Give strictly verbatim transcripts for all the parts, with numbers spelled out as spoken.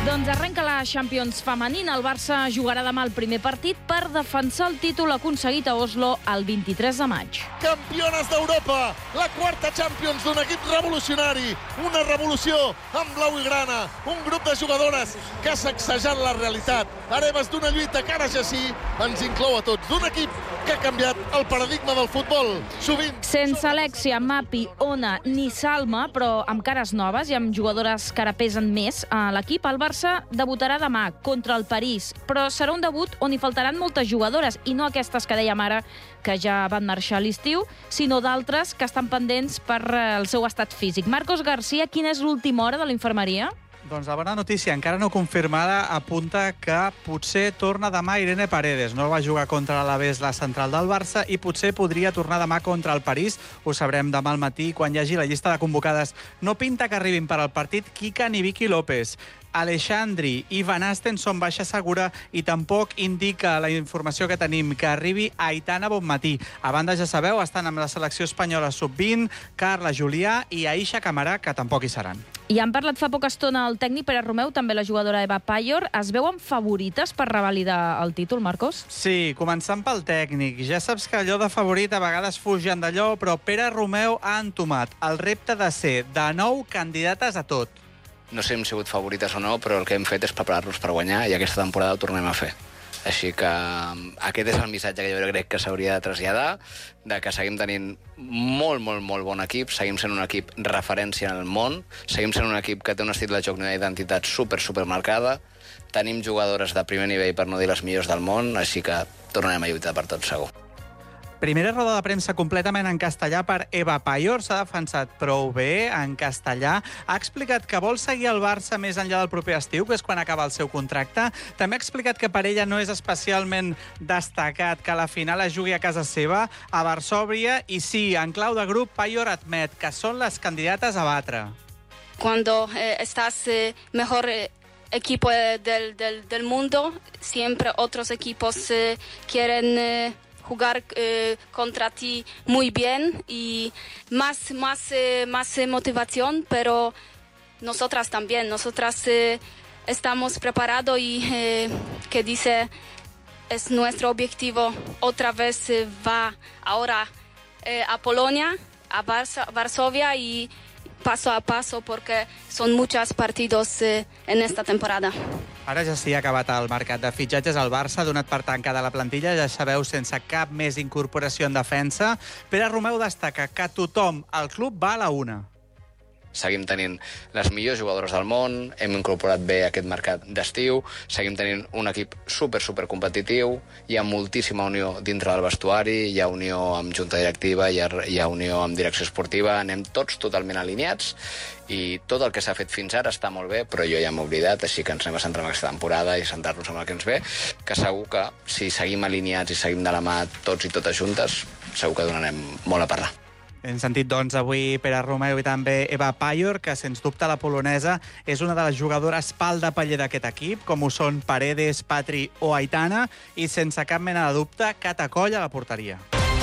Doncs arrenca la Champions femenina. El Barça jugarà demà el primer partit per defensar el títol aconseguit a Oslo el vint-i-tres de maig. Campiones d'Europa, la quarta Champions d'un equip revolucionari, una revolució amb blau i grana, un grup de jugadores que ha sacsejat la realitat. Hereves d'una lluita que ara ja sí ens inclou a tots, d'un equip que ha canviat el paradigma del futbol. Sovint... Sense Alexia, Mapi, Ona ni Salma, però amb cares noves i amb jugadores que ara pesen més a l'equip, el Barça debutarà demà contra el París, però serà un debut on hi faltaran moltes jugadores, i no aquestes que dèiem ara que ja van marxar a l'estiu, sinó d'altres que estan pendents per el seu estat físic. Marcos García, quina és l'última hora de l'infermeria? Doncs la bona notícia, encara no confirmada, apunta que potser torna demà Irene Paredes. No va jugar contra l'Alavés, la central del Barça, i potser podria tornar demà contra el París. Ho sabrem demà al matí quan hi hagi la llista de convocades. No pinta que arribin per al partit Kika ni Vicky López. Alexandri i Van Asten són baixa segura i tampoc indica la informació que tenim que arribi Aitana Bonmatí. A banda, ja sabeu, estan amb la selecció espanyola sub vint, Carla Julià i Aisha Camarà, que tampoc hi seran. I han parlat fa poca estona el tècnic Pere Romeu, també la jugadora Eva Payor. Es veuen favorites per revalidar el títol, Marcos? Sí, començant pel tècnic. Ja saps que allò de favorit a vegades fugen d'allò, però Pere Romeu ha entomat el repte de ser de nou candidates a tot. No sé si hem sigut favorites o no, però el que hem fet és preparar-nos per guanyar i aquesta temporada ho tornem a fer. Així que aquest és el missatge que jo crec que s'hauria de traslladar, de que seguim tenint molt, molt, molt bon equip, seguim sent un equip referència en el món, seguim sent un equip que té un estil de joc i una identitat super, super marcada, tenim jugadores de primer nivell, per no dir les millors del món, així que tornarem a lluitar per tot, segur. Primera roda de premsa completament en castellà per Eva Payor. S'ha defensat prou bé en castellà. Ha explicat que vol seguir el Barça més enllà del proper estiu, que és quan acaba el seu contracte. També ha explicat que per ella no és especialment destacat que la final es jugui a casa seva, a Varsòvia, i sí, en clau de grup, Payor admet que són les candidates a batre. Cuando eh, estás eh, mejor eh, equipo eh, del, del, del mundo, siempre otros equipos eh, quieren... Eh, jugar eh, contra ti muy bien y más, más, eh, más eh, motivación, pero nosotras también, nosotras eh, estamos preparados y eh, que dice, es nuestro objetivo, otra vez eh, va ahora eh, a Polonia, a Vars- Varsovia y paso a paso porque son muchos partidos eh, en esta temporada. Ara ja sí ha acabat el mercat de fitxatges. El Barça ha donat per tancada la plantilla, ja sabeu, sense cap més incorporació en defensa. Pere Romeu destaca que tothom al club va a la una. Seguim tenint les millors jugadores del món, hem incorporat bé aquest mercat d'estiu, seguim tenint un equip super, super competitiu, hi ha moltíssima unió dintre del vestuari, hi ha unió amb junta directiva, hi ha, hi ha unió amb direcció esportiva, anem tots totalment alineats i tot el que s'ha fet fins ara està molt bé, però jo ja m'he oblidat, així que ens anem a centrar en aquesta temporada i centrar-nos en el que ens ve, que segur que si seguim alineats i seguim de la mà tots i totes juntes, segur que donarem molt a parlar. Hem sentit, doncs, avui Pere Romeu i també Eva Payor, que, sens dubte, la polonesa és una de les jugadores pal de paller d'aquest equip, com ho són Paredes, Patri o Aitana, i sense cap mena de dubte, Catacoll a la porteria.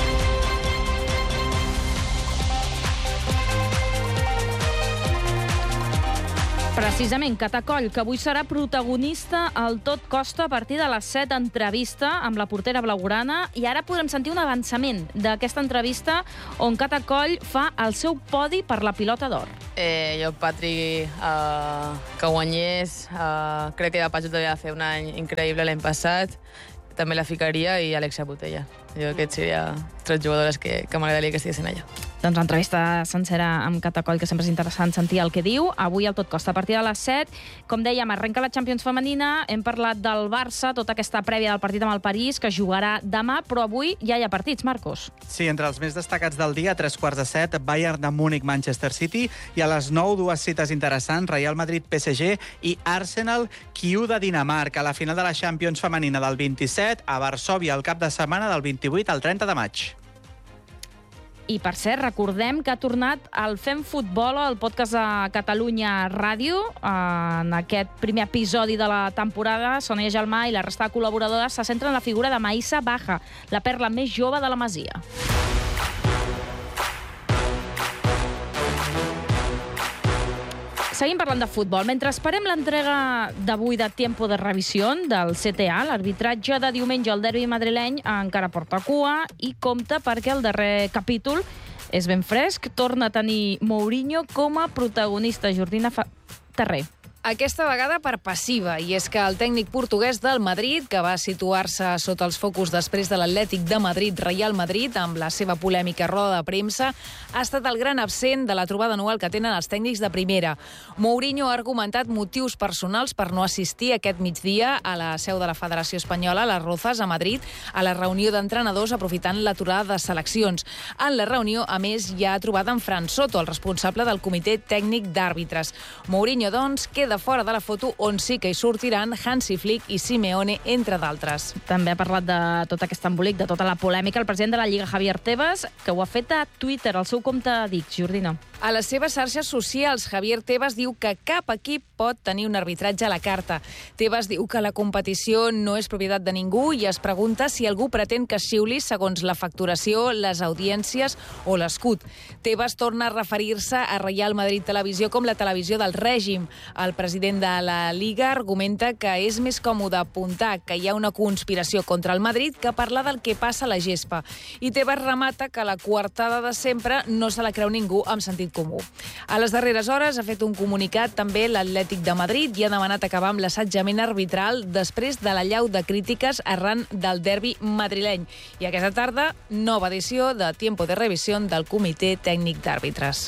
Precisament, Catacoll, que avui serà protagonista al Tot Costa a partir de les set, entrevista amb la portera blaugrana, i ara podrem sentir un avançament d'aquesta entrevista on Catacoll fa el seu podi per la pilota d'or. Eh, jo, Patri, eh, que guanyés, eh, crec que de Pajut devia fer un any increïble l'any passat, també la ficaria, i Alexia Botella. Jo aquests serien tres jugadores que, que m'agradaria que estiguessin allà. Doncs entrevista sencera amb Catacoll, que sempre és interessant sentir el que diu. Avui al Tot Costa, a partir de les set. Com dèiem, arrenca la Champions femenina. Hem parlat del Barça, tota aquesta prèvia del partit amb el París, que jugarà demà, però avui ja hi ha partits, Marcos. Sí, entre els més destacats del dia, a tres quarts de set, Bayern de Múnich, Manchester City, i a les nou, dues cites interessants, Real Madrid, P S G i Arsenal, Kyiv de Dinamarca. A la final de la Champions femenina del vint-i-set, a Varsòvia, el cap de setmana del vint-i-vuit al trenta de maig. I, per cert, recordem que ha tornat el Fem Futbol, el podcast de Catalunya Ràdio. En aquest primer episodi de la temporada, Sònia Gelmà i la resta de col·laboradores se centren en la figura de Maïssa Baja, la perla més jove de la Masia. seguim parlant de futbol. Mentre esperem l'entrega d'avui de Tiempo de Revisión del C T A, l'arbitratge de diumenge al derbi madrileny encara porta cua i compta perquè el darrer capítol és ben fresc. Torna a tenir Mourinho com a protagonista. Jordina Terrer. Aquesta vegada per passiva, i és que el tècnic portuguès del Madrid, que va situar-se sota els focus després de l'Atlètic de Madrid, Real Madrid, amb la seva polèmica roda de premsa, ha estat el gran absent de la trobada anual que tenen els tècnics de primera. Mourinho ha argumentat motius personals per no assistir aquest migdia a la seu de la Federació Espanyola, a les Rozas, a Madrid, a la reunió d'entrenadors aprofitant l'aturada de seleccions. En la reunió, a més, hi ha trobat en Fran Soto, el responsable del comitè tècnic d'àrbitres. Mourinho, doncs, queda fora de la foto, on sí que hi sortiran Hansi Flick i Simeone, entre d'altres. També ha parlat de tot aquest embolic, de tota la polèmica, el president de la Lliga, Javier Tebas, que ho ha fet a Twitter, al seu compte d'X. Jordina. A les seves xarxes socials, Javier Tebas diu que cap equip pot tenir un arbitratge a la carta. Tebas diu que la competició no és propietat de ningú i es pregunta si algú pretén que xiuli segons la facturació, les audiències o l'escut. Tebas torna a referir-se a Real Madrid Televisió com la televisió del règim. El president de la Liga argumenta que és més còmode apuntar que hi ha una conspiració contra el Madrid que parlar del que passa a la gespa. I Tebas remata que la coartada de sempre no se la creu ningú amb sentit comú. A les darreres hores ha fet un comunicat també l'Atlètic de Madrid i ha demanat acabar amb l'assetjament arbitral després de l'allau de crítiques arran del derbi madrileny. I aquesta tarda, nova edició de Tiempo de Revisión del Comitè Tècnic d'Àrbitres.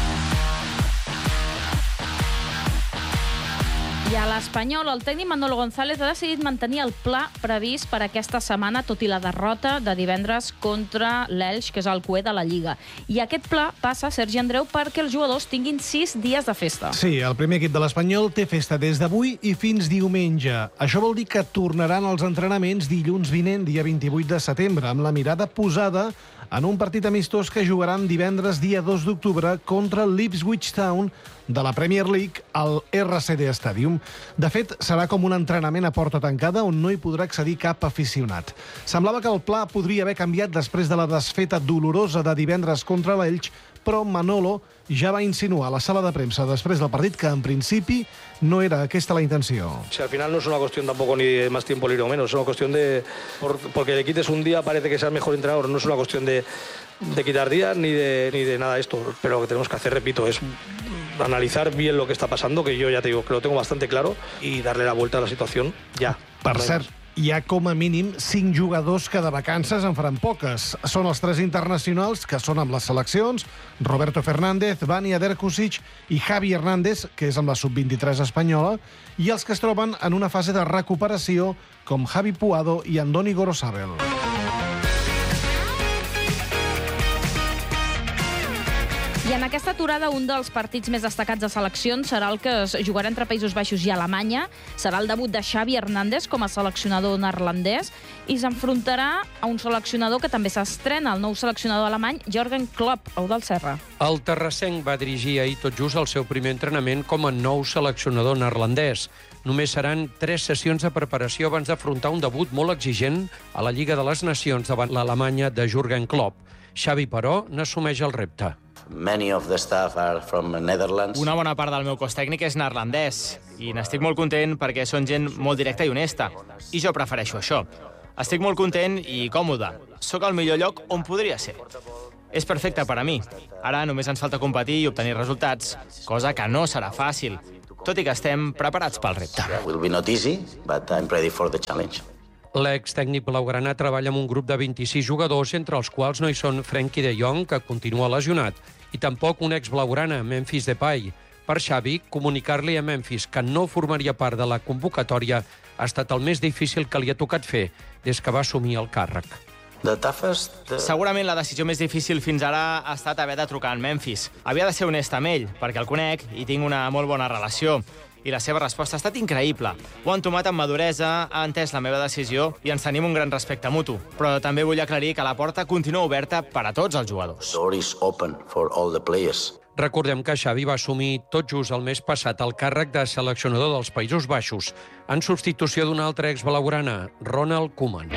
I a l'Espanyol, el tècnic Manolo González ha decidit mantenir el pla previst per aquesta setmana, tot i la derrota de divendres contra l'Elx, que és el cué de la Lliga. I aquest pla passa, Sergi Andreu, perquè els jugadors tinguin sis dies de festa. Sí, el primer equip de l'Espanyol té festa des d'avui i fins diumenge. Això vol dir que tornaran als entrenaments dilluns vinent, dia vint-i-vuit de setembre, amb la mirada posada en un partit amistós que jugaran divendres, dia dos d'octubre, contra l'Ipswich Town de la Premier League al R C D Stadium. De fet, serà com un entrenament a porta tancada on no hi podrà accedir cap aficionat. Semblava que el pla podria haver canviat després de la desfeta dolorosa de divendres contra l'Elx, però Manolo ja va insinuar a la sala de premsa després del partit que, en principi, no era aquesta la intenció. Si al final no es una cuestión tampoco ni de más tiempo libre o menos, es una cuestión de... Por, porque le quites un día parece que sea el mejor entrenador, no es una cuestión de, de quitar días ni de, ni de nada de esto, pero lo que tenemos que hacer, repito, es analizar bien lo que está pasando, que yo ya te digo que lo tengo bastante claro, y darle la vuelta a la situación ya. Per cert, hi ha com a mínim cinc jugadors que de vacances en faran poques. Són els tres internacionals que són amb les seleccions, Roberto Fernández, Vania Derkusic i Javi Hernández, que és amb la sub vint-i-tres espanyola, i els que es troben en una fase de recuperació, com Javi Puado i Andoni Gorosabel. I en aquesta aturada, un dels partits més destacats de seleccions serà el que es jugarà entre Països Baixos i Alemanya. Serà el debut de Xavi Hernández com a seleccionador neerlandès i s'enfrontarà a un seleccionador que també s'estrena, el nou seleccionador alemany, Jürgen Klopp, Pau del Serra. El terrassenc va dirigir ahir tot just el seu primer entrenament com a nou seleccionador neerlandès. Només seran tres sessions de preparació abans d'afrontar un debut molt exigent a la Lliga de les Nacions davant l'Alemanya de Jürgen Klopp. Xavi, però, n'assumeix el repte. Many of the staff are from Netherlands. Una bona part del meu cos tècnic és neerlandès i n'estic molt content perquè són gent molt directa i honesta. I jo prefereixo això. Estic molt content i còmode. Sóc al millor lloc on podria ser. És perfecte per a mi. Ara només ens falta competir i obtenir resultats, cosa que no serà fàcil, tot i que estem preparats pel repte. It will be not easy, but I'm ready for the challenge. L'ex-tècnic blaugrana treballa amb un grup de vint-i-sis jugadors, entre els quals no hi són Frenkie de Jong, que continua lesionat, i tampoc un ex-blaugrana, Memphis Depay. Per Xavi, comunicar-li a Memphis que no formaria part de la convocatòria ha estat el més difícil que li ha tocat fer des que va assumir el càrrec. The toughest, the... Segurament la decisió més difícil fins ara ha estat haver de trucar en Memphis. Havia de ser honest amb ell, perquè el conec i tinc una molt bona relació. I la seva resposta ha estat increïble. Ho ha entomat amb maduresa, ha entès la meva decisió i ens tenim un gran respecte mutu. Però també vull aclarir que la porta continua oberta per a tots els jugadors. The door is open for all the players. Recordem que Xavi va assumir tot just el mes passat el càrrec de seleccionador dels Països Baixos, en substitució d'una altra ex-blaugrana, Ronald Koeman.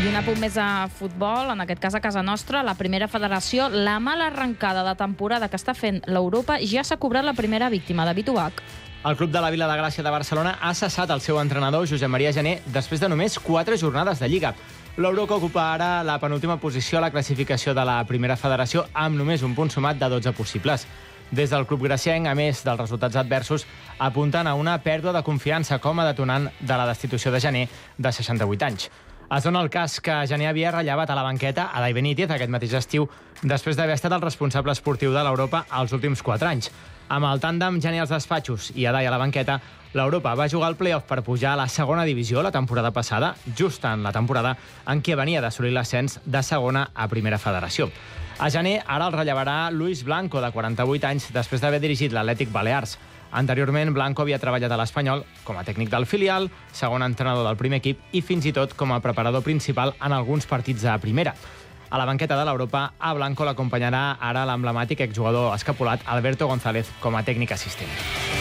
I un apunt més a futbol, en aquest cas a casa nostra, la primera federació, la mala arrencada de temporada que està fent l'Europa, ja s'ha cobrat la primera víctima, David Ubach. El club de la Vila de Gràcia de Barcelona ha cessat el seu entrenador, Josep Maria Jané, després de només quatre jornades de Lliga. L'Europa ocupa ara la penúltima posició a la classificació de la primera federació amb només un punt sumat de dotze possibles. Des del club gracienc, a més dels resultats adversos, apunten a una pèrdua de confiança com a detonant de la destitució de Jané, de seixanta-vuit anys. Es dona el cas que Jané havia rellevat a la banqueta a Dai Benítez aquest mateix estiu, després d'haver estat el responsable esportiu de l'Europa els últims quatre anys. Amb el tàndem Jané als despatxos i Adai a la banqueta, l'Europa va jugar al play-off per pujar a la segona divisió la temporada passada, just en la temporada en què venia d'assolir l'ascens de segona a primera federació. A Jané ara el rellevarà Luis Blanco, de quaranta-vuit anys, després d'haver dirigit l'Atlètic Balears. Anteriorment, Blanco havia treballat a l'Espanyol com a tècnic del filial, segon entrenador del primer equip i fins i tot com a preparador principal en alguns partits a primera. A la banqueta de l'Europa, a Blanco l'acompanyarà ara l'emblemàtic exjugador escapulat Alberto González com a tècnic assistent.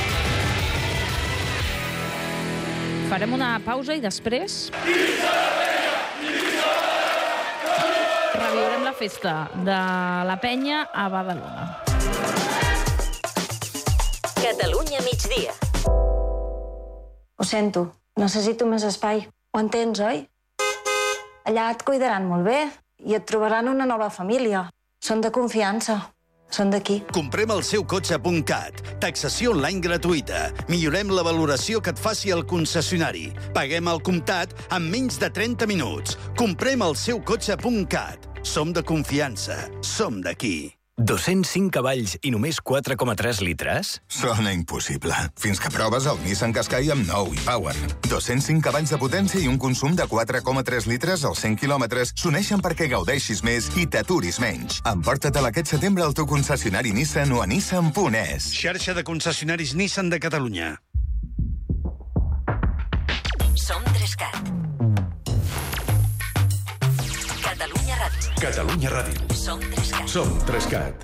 Farem una pausa i després reviurem la festa de la penya a Badalona. Catalunya migdia. Ho sento, necessito més espai. Ho entens, oi? Allà et cuidaran molt bé i et trobaran una nova família. Són de confiança. Són d'aquí. Comprem el seu cotxe punt cat. Taxació online gratuïta. Millorem la valoració que et faci el concessionari. Paguem el comptat en menys de trenta minuts. Comprem el seu cotxe punt cat. Som de confiança. Som d'aquí. dos-cents cinc cavalls i només quatre coma tres litres? Sona impossible. Fins que proves el Nissan Qashqai amb nou e-Power. dos-cents cinc cavalls de potència i un consum de quatre coma tres litres als cent quilòmetres s'uneixen perquè gaudeixis més i t'aturis menys. Emporta-te'l aquest setembre al teu concessionari Nissan o a nissan punt es. Xarxa de concessionaris Nissan de Catalunya. Som Trescat. Catalunya Ràdio. Catalunya Ràdio. Som Trescat. Som Trescat.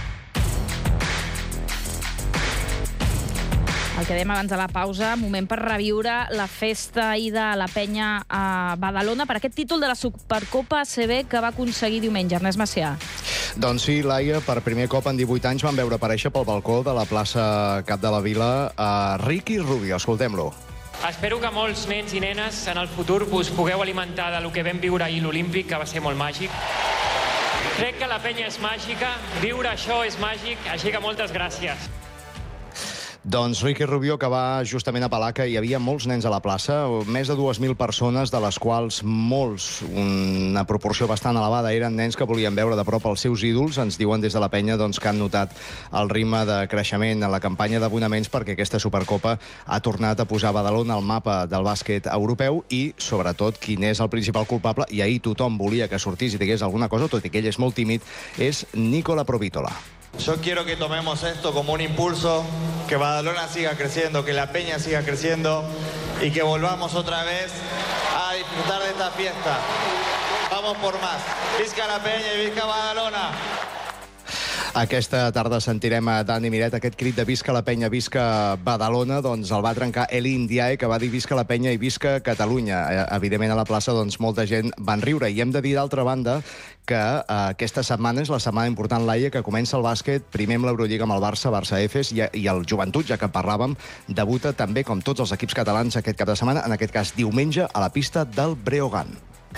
El que dèiem abans de la pausa, moment per reviure la festa ahir de la penya a Badalona per aquest títol de la Supercopa A C B que va aconseguir diumenge. Ernest Macià. Doncs sí, Laia, per primer cop en divuit anys van veure aparèixer pel balcó de la plaça Cap de la Vila a Ricky Rubio. Escoltem-lo. Espero que molts nens i nenes en el futur us pugueu alimentar de lo que vam viure ahir l'Olímpic, que va ser molt màgic. Crec que la penya és màgica, viure això és màgic, així que moltes gràcies. Doncs Ricky Rubio, que va justament apel·lar que hi havia molts nens a la plaça, més de dues mil persones, de les quals molts, una proporció bastant elevada, eren nens que volien veure de prop els seus ídols. Ens diuen des de la penya doncs, que han notat el ritme de creixement en la campanya d'abonaments perquè aquesta Supercopa ha tornat a posar Badalona al mapa del bàsquet europeu i, sobretot, quin és el principal culpable, i ahir tothom volia que sortís i digués alguna cosa, tot i que ell és molt tímid, és Nicola Provítola. Yo quiero que tomemos esto como un impulso, que Badalona siga creciendo, que la Peña siga creciendo y que volvamos otra vez a disfrutar de esta fiesta. Vamos por más. Visca la Peña y visca Badalona. Aquesta tarda sentirem a Dani Miret aquest crit de visca la penya, visca Badalona, doncs el va trencar Eli Ndiaye, que va dir visca la penya i visca Catalunya. Evidentment a la plaça doncs molta gent van riure i hem de dir d'altra banda que eh, aquesta setmana és la setmana important, Laia, que comença el bàsquet, primer amb l'Eurolliga amb el Barça, Barça Efes, i, i el Joventut, ja que parlàvem, debuta també, com tots els equips catalans aquest cap de setmana, en aquest cas diumenge, a la pista del Breogán.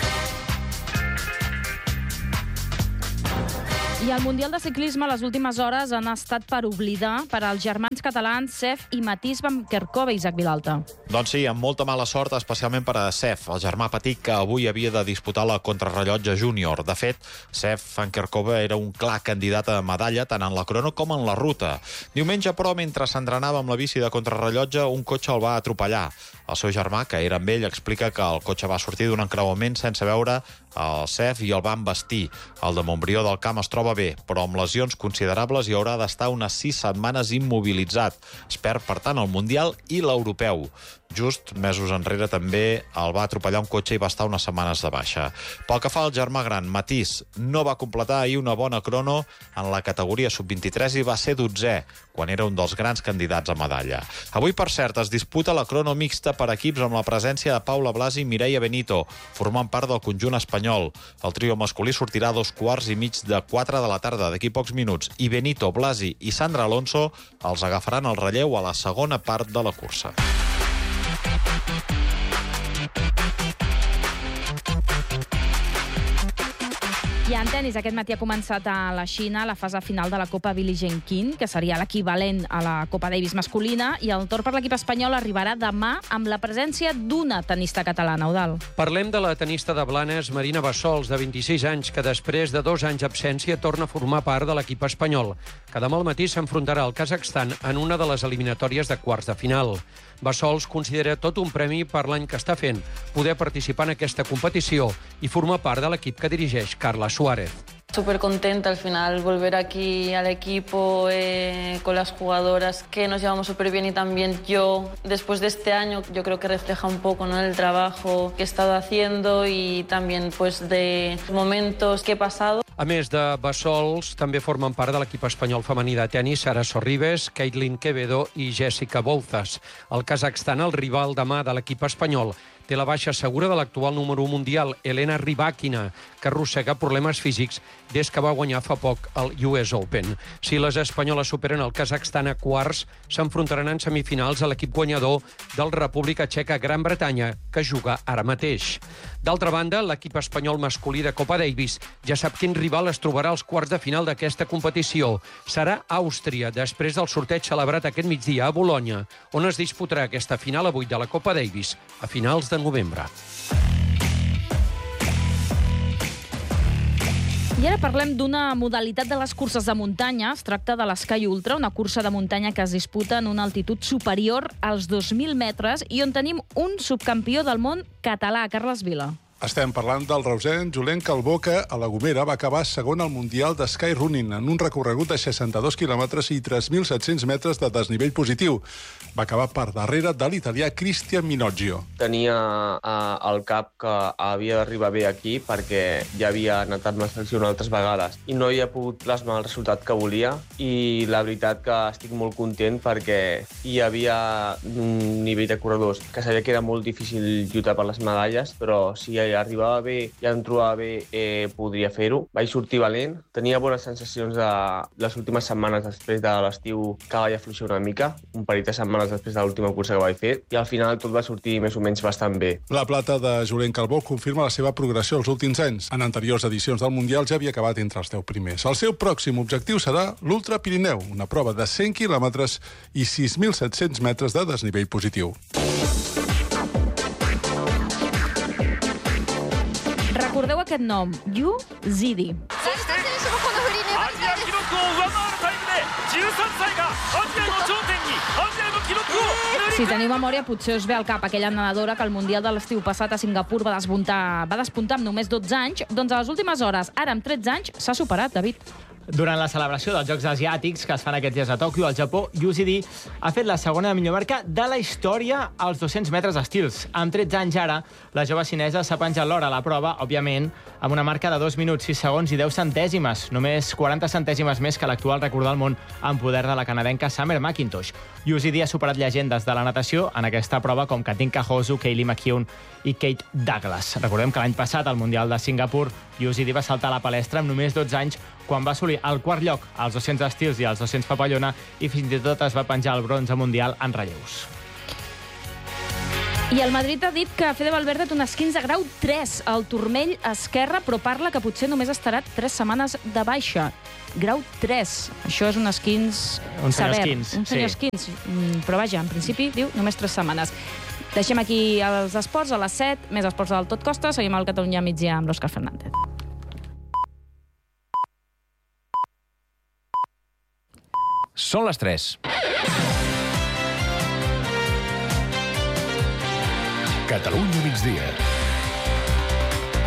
I el Mundial de Ciclisme, les últimes hores han estat per oblidar per als germans catalans Sef i Matís Van Kerkhove, Isaac Vilalta. Doncs sí, amb molta mala sort, especialment per a Sef, el germà petit que avui havia de disputar la contrarrellotge júnior. De fet, Sef Van Kerkhove era un clar candidat a medalla tant en la crono com en la ruta. Diumenge, però, mentre s'entrenava amb la bici de contrarrellotge, un cotxe el va atropellar. El seu germà, que era amb ell, explica que el cotxe va sortir d'un encreuament sense veure el Sef i el va embestir. El de Montbrió del Camp es troba bé, però amb lesions considerables i haurà d'estar unes sis setmanes immobilitzat. Es perd, per tant, el Mundial i l'Europeu. Just mesos enrere també el va atropellar un cotxe i va estar unes setmanes de baixa. Pel que fa al germà gran, Matís no va completar ahir una bona crono en la categoria sub vint-i-tres i va ser dotzè, quan era un dels grans candidats a medalla. Avui, per cert, es disputa la crono mixta per equips amb la presència de Paula Blasi i Mireia Benito, formant part del conjunt espanyol. El trio masculí sortirà a dos quarts i mig de quatre de la tarda d'aquí pocs minuts i Benito, Blasi i Sandra Alonso els agafaran el relleu a la segona part de la cursa. I en tenis, aquest matí ha començat a la Xina la fase final de la Copa Billie Jean King, que seria l'equivalent a la Copa Davis masculina, i el torn per l'equip espanyol arribarà demà amb la presència d'una tenista catalana, Eudal. Parlem de la tenista de Blanes, Marina Bassols, de vint-i-sis anys, que després de dos anys d'absència torna a formar part de l'equip espanyol, que demà al matí s'enfrontarà al Kazakhstan en una de les eliminatòries de quarts de final. Bassols considera tot un premi per l'any que està fent, poder participar en aquesta competició i formar part de l'equip que dirigeix Carla Suárez. Súper contenta al final volver aquí al equipo eh, con las jugadoras que nos llevamos súper bien y también yo después de este año yo creo que refleja un poco, ¿no?, el trabajo que he estado haciendo y también pues de momentos que he pasado. A més de Bassols, també formen part de l'equip espanyol femení de tenis Sara Sorribes, Caitlin Quevedo i Jessica Bouzas. El Kazakhstan, el rival demà de l'equip espanyol, té la baixa segura de l'actual número un mundial, Elena Rybakina, que arrossega problemes físics des que va guanyar fa poc el U S Open. Si les espanyoles superen el Kazakhstan a quarts, s'enfrontaran en semifinals a l'equip guanyador del República Txeca Gran Bretanya, que juga ara mateix. D'altra banda, l'equip espanyol masculí de Copa Davis ja sap quin rival es trobarà als quarts de final d'aquesta competició. Serà Àustria, després del sorteig celebrat aquest migdia a Bolonya, on es disputarà aquesta final avui de la Copa Davis, a finals de novembre. I ara parlem d'una modalitat de les curses de muntanya. Es tracta de l'Sky Ultra, una cursa de muntanya que es disputa en una altitud superior als dos mil metres i on tenim un subcampió del món català, Carles Vila. Estem parlant del reusenc Julen Calbó, que a la Gomera va acabar segon al Mundial de Sky Running en un recorregut de seixanta-dos quilòmetres i tres mil set-cents metres de desnivell positiu. Va acabar per darrere de l'italià Cristian Minoggio. Tenia eh, al cap que havia d'arribar bé aquí perquè ja havia anat amb la selecció altres vegades i no hi ha pogut plasmar el resultat que volia, i la veritat que estic molt content perquè hi havia un nivell de corredors que sabia que era molt difícil lluitar per les medalles, però si arribava bé i em trobava bé, eh, podria fer-ho. Vaig sortir valent, tenia bones sensacions de les últimes setmanes després de l'estiu, que vaig afluixar una mica, un parell de setmanes després de l'última cursa que vaig fer, i al final tot va sortir més o menys bastant bé. La plata de Julen Calbó confirma la seva progressió els últims anys. En anteriors edicions del Mundial ja havia acabat entre els deu primers. El seu pròxim objectiu serà l'Ultra Pirineu, una prova de cent quilòmetres i sis mil set-cents metres de desnivell positiu. Recordeu aquest nom, Yu Zidi. Si teniu memòria, potser us ve al cap aquella nedadora que al Mundial de l'estiu passat a Singapur va despuntar, va despuntar amb només dotze anys. Doncs a les últimes hores, ara amb tretze anys, s'ha superat, David. Durant la celebració dels Jocs Asiàtics que es fan aquests dies a Tòquio, al Japó, Yu Zidi ha fet la segona millor marca de la història als dos-cents metres estils. Amb tretze anys ara, la jove xinesa s'ha penjat l'hora a la prova, òbviament, amb una marca de dos minuts, sis segons i deu centèsimes, només quaranta centèsimes més que l'actual record del món en poder de la canadenca Summer McIntosh. Yu Zidi ha superat llegendes de la natació en aquesta prova com Katinka Hosu, Kaylee McKeown i Kate Douglas. Recordem que l'any passat, al Mundial de Singapur, Yu Zidi va saltar a la palestra amb només dotze anys quan va assolir el quart lloc als dos-cents estils i als dos-cents papallona i fins i tot es va penjar el bronze mundial en relleus. I el Madrid ha dit que Fede Valverde té un esquinç de grau tres al turmell esquerre, però parla que potser només estarà tres setmanes de baixa. Grau tres. Això és un esquinç Un senyor sever. esquinç, Un senyor sí. esquinç. Mm, Però vaja, en principi, diu, només tres setmanes. Deixem aquí els esports a les set, més esports del Tot Costa. Seguim al Catalunya migdia amb l'Òscar Fernández. Són les tres. Catalunya migdia.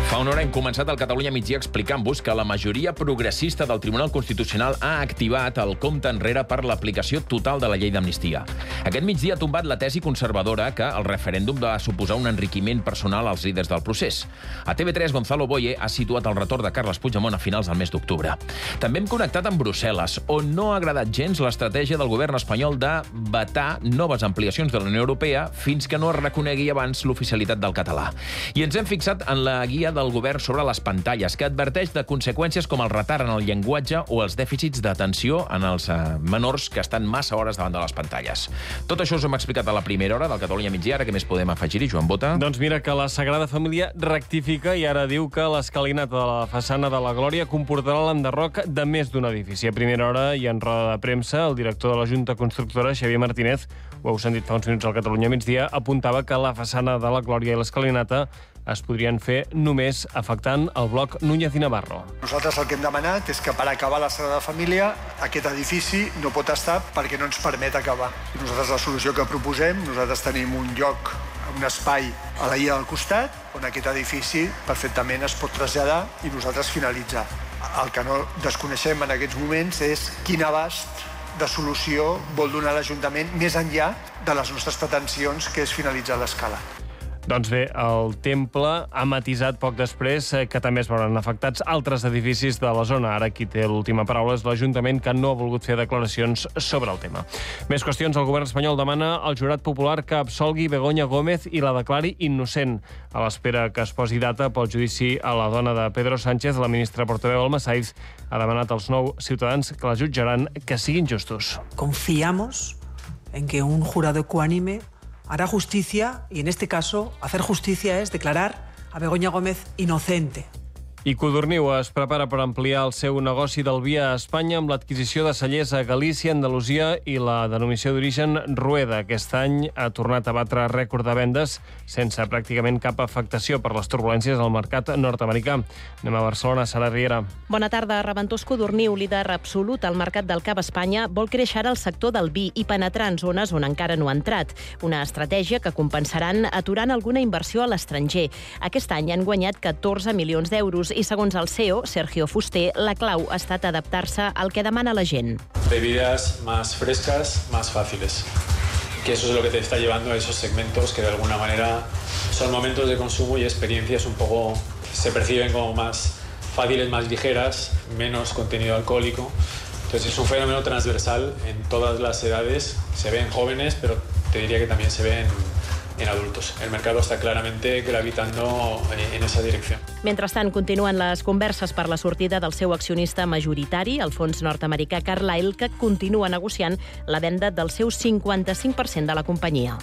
Fa una hora hem començat al Catalunya Migdia explicant-vos que la majoria progressista del Tribunal Constitucional ha activat el compte enrere per l'aplicació total de la llei d'amnistia. Aquest migdia ha tombat la tesi conservadora que el referèndum va suposar un enriquiment personal als líders del procés. A T V tres, Gonzalo Boye ha situat el retorn de Carles Puigdemont a finals del mes d'octubre. També hem connectat amb Brussel·les, on no ha agradat gens l'estratègia del govern espanyol de vetar noves ampliacions de la Unió Europea fins que no es reconegui abans l'oficialitat del català. I ens hem fixat en la guia del govern sobre les pantalles, que adverteix de conseqüències com el retard en el llenguatge o els dèficits d'atenció en els eh, menors que estan massa hores davant de les pantalles. Tot això us hem explicat a la primera hora del Catalunya Migdia. Ara què més podem afegir-hi, Joan Bota? Doncs mira que la Sagrada Família rectifica i ara diu que l'escalinata de la façana de la Glòria comportarà l'enderroc de més d'un edifici. A primera hora i en roda de premsa, el director de la Junta Constructora, Xavier Martínez, ho heu sentit fa uns minuts al Catalunya Migdia, apuntava que la façana de la Glòria i l'escalinata es podrien fer només afectant el bloc Núñez i Navarro. Nosaltres el que hem demanat és que per acabar la Sagrada Família aquest edifici no pot estar perquè no ens permet acabar. I nosaltres la solució que proposem, nosaltres tenim un lloc, un espai a la illa del costat on aquest edifici perfectament es pot traslladar i nosaltres finalitzar. El que no desconeixem en aquests moments és quin abast de solució vol donar l'Ajuntament més enllà de les nostres pretensions, que és finalitzar l'escala. Doncs bé, el temple ha matisat poc després que també es veuran afectats altres edificis de la zona. Ara qui té l'última paraula és l'Ajuntament, que no ha volgut fer declaracions sobre el tema. Més qüestions. El govern espanyol demana al jurat popular que absolgui Begoña Gómez i la declari innocent. A l'espera que es posi data pel judici a la dona de Pedro Sánchez, la ministra portaveu Alma Saiz ha demanat als nou ciutadans que la jutjaran que siguin justos. Confiamos en que un jurado ecuánime hará justicia, y en este caso, hacer justicia es declarar a Begoña Gómez inocente. I Codorniu es prepara per ampliar el seu negoci del vi a Espanya amb l'adquisició de cellers a Galícia, Andalusia i la denominació d'origen Rueda. Aquest any ha tornat a batre rècord de vendes sense pràcticament cap afectació per les turbulències al mercat nord-americà. Anem a Barcelona, Sara Riera. Bona tarda. Reventós Codorniu, líder absolut al mercat del cava a Espanya, vol créixer ara el sector del vi i penetrar en zones on encara no ha entrat. Una estratègia que compensaran aturant alguna inversió a l'estranger. Aquest any han guanyat catorze milions d'euros i, segons el C E O, Sergio Fuster, la clau ha estat adaptar-se al que demana la gent. Bebidas más frescas, más fáciles. Que eso es lo que te está llevando a esos segmentos que de alguna manera son momentos de consumo y experiencias un poco se perciben como más fáciles, más ligeras, menos contenido alcohólico. Entonces es un fenómeno transversal en todas las edades. Se ve en jóvenes, pero te diría que también se ve en en adultos. El mercado está claramente gravitando en esa dirección. Mentrestant, continuen les converses per la sortida del seu accionista majoritari, el fons nord-americà Carlyle, que continua negociant la venda del seu cinquanta-cinc per cent de la companyia.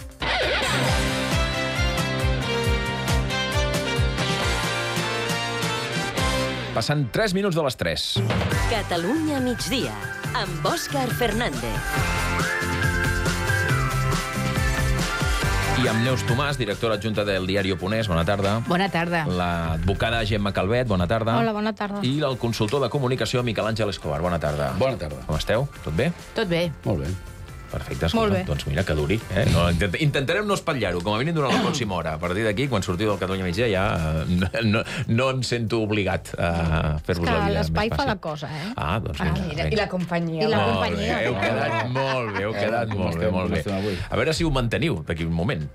Passant tres minuts de les tres. Catalunya migdia, amb Òscar Fernández. I amb Neus Tomàs, directora adjunta del diari Oponès. Bona tarda. Bona tarda. L'advocada Gemma Calvet. Bona tarda. Hola, bona tarda. I el consultor de comunicació Miquel Àngel Escobar. Bona tarda. Bona tarda. Com esteu? Tot bé? Tot bé. Molt bé. Perfecte, escolta. Molt bé. Doncs mira, que duri. Eh? No, intent, intentarem no espatllar-ho, com a mínim durant la pròxima hora. A partir d'aquí, quan sortiu del Catalunya Migdia, ja no, no, no em sento obligat a fer-vos la vida més fàcil. L'espai fa la cosa, eh? Ah, doncs vinga. Ah, mira. I la companyia. I la molt companyia. Bé, heu quedat molt bé, heu quedat molt bé, molt bé. A veure si ho manteniu d'aquí un moment.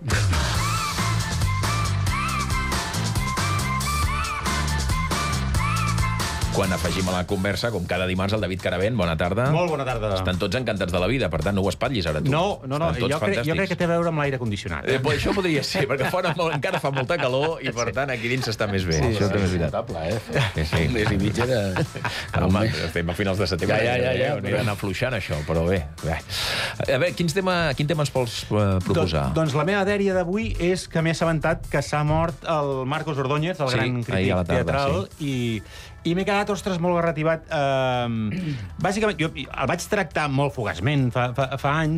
Quan afegim a la conversa, com cada dimarts, el David Caravent. Bona tarda. Molt bona tarda. Estan tots encantats de la vida, per tant, no ho espatllis ara tu. No, no, no. Jo crec, jo crec que té a veure amb l'aire condicionat. Eh, pues això podria ser, perquè fora molt, encara fa molta calor i, per tant, aquí dins està més bé. Sí, això sí, també és sí, veritat. eh? Sí, sí. Un mes i mig era... Home, estem a finals de setembre. Ja, ja, ja, ja, Anirà anar afluixant, això, però bé. bé. A veure, quins tema, quin tema ens vols uh, proposar? Doncs, doncs la meva dèria d'avui és que m'he assabentat que s'ha mort el Marcos Ordóñez, el sí, gran crític tarda, teatral, sí. i... I m'he quedat, ostres, molt garrativat. Uh, bàsicament, jo el vaig tractar molt fugaçment fa, fa, fa anys,